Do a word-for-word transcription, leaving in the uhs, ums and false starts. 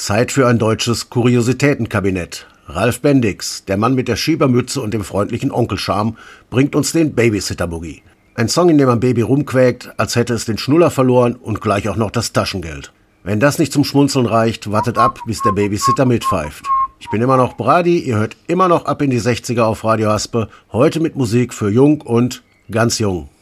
Zeit für ein deutsches Kuriositätenkabinett. Ralf Bendix, der Mann mit der Schiebermütze und dem freundlichen Onkelcharme, bringt uns den Babysitter-Boogie. Ein Song, in dem ein Baby rumquäkt, als hätte es den Schnuller verloren und gleich auch noch das Taschengeld. Wenn das nicht zum Schmunzeln reicht, wartet ab, bis der Babysitter mitpfeift. Ich bin immer noch Brady, ihr hört immer noch Ab in die sechziger auf Radio Haspe, heute mit Musik für Jung und ganz Jung.